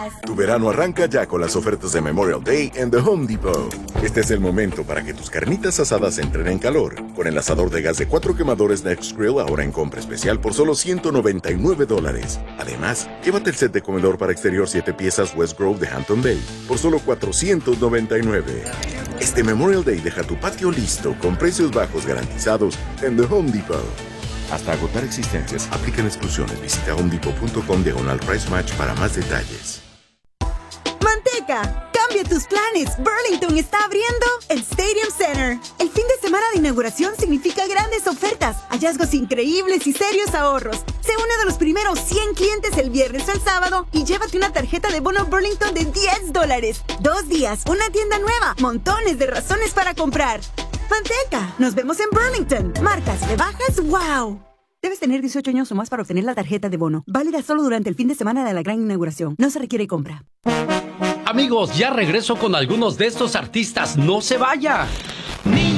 Tu verano arranca ya con las ofertas de Memorial Day en The Home Depot. Este es el momento para que tus carnitas asadas entren en calor. Con el asador de gas de 4 quemadores Next Grill ahora en compra especial por solo $199. Además, llévate el set de comedor para exterior 7 piezas West Grove de Hampton Bay por solo $499. Este Memorial Day deja tu patio listo con precios bajos garantizados en The Home Depot. Hasta agotar existencias, aplican exclusiones. Visita homedepot.com/price match para más detalles. ¡Manteca! ¡Cambia tus planes! Burlington está abriendo el Stadium Center. El fin de semana de inauguración significa grandes ofertas, hallazgos increíbles y serios ahorros. Sé uno de los primeros 100 clientes el viernes o el sábado y llévate una tarjeta de bono Burlington de $10. 2 días, una tienda nueva, montones de razones para comprar. ¡Manteca! ¡Nos vemos en Burlington! Marcas, rebajas, ¡wow! Debes tener 18 años o más para obtener la tarjeta de bono. Válida solo durante el fin de semana de la gran inauguración. No se requiere compra. Amigos, ya regreso con algunos de estos artistas. ¡No se vaya! Niña